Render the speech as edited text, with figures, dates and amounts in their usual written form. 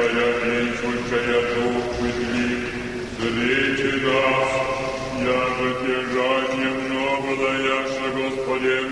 Святая, действующая Дух Ветлик, встречи нас, яко те жаднее много даяша, Господи,